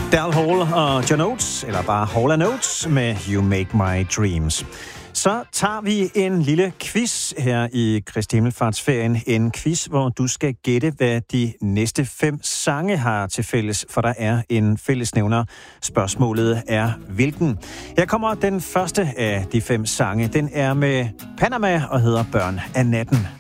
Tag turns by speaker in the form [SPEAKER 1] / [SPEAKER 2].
[SPEAKER 1] Daryl Hall og John Oates, eller bare Hall & Oates med You Make My Dreams. Så tager vi en lille quiz her i Kristi Himmelfartsferien. En quiz, hvor du skal gætte, hvad de næste 5 sange har til fælles, for der er en fællesnævner. Spørgsmålet er, hvilken? Her kommer den første af de 5 sange. Den er med Panama og hedder Børn af natten.